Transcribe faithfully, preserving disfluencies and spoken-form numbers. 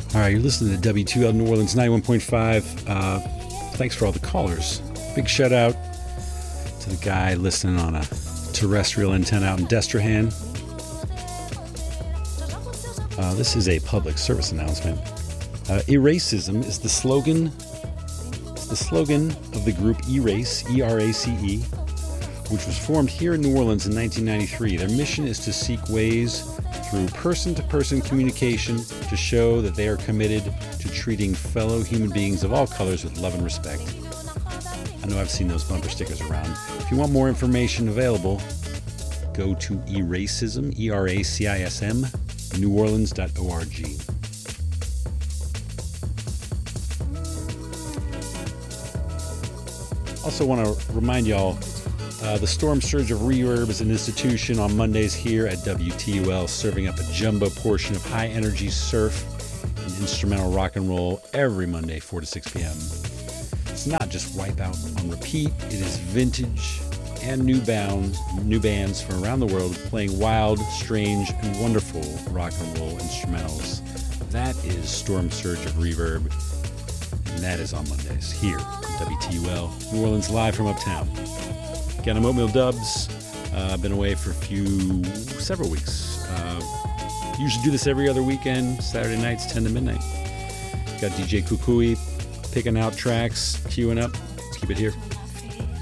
All right, you're listening to W two L New Orleans ninety-one point five. Uh, thanks for all the callers. Big shout out to the guy listening on a terrestrial antenna out in Destrehan. Uh, this is a public service announcement. Uh, Eracism is the slogan. It's the slogan of the group Erace, E R A C E, which was formed here in New Orleans in nineteen ninety-three. Their mission is to seek ways through person-to-person communication to show that they are committed to treating fellow human beings of all colors with love and respect. I know I've seen those bumper stickers around. If you want more information available, go to Eracism, E R A C I S M, new orleans dot org. Also want to remind y'all, uh, the Storm Surge of Reverb is an institution on Mondays here at W T U L, serving up a jumbo portion of high-energy surf and instrumental rock and roll every Monday, four to six p.m. It's not just Wipeout on repeat. It is vintage and new bands, new bands from around the world playing wild, strange, and wonderful rock and roll instrumentals. That is Storm Surge of Reverb, and that is on Mondays here on W T U L, New Orleans, live from uptown. Again, I'm Oatmeal Dubs. Uh, I've been away for a few, several weeks. Uh, usually do this every other weekend, Saturday nights, ten to midnight. Got D J Kukui picking out tracks, queuing up. Let's keep it here.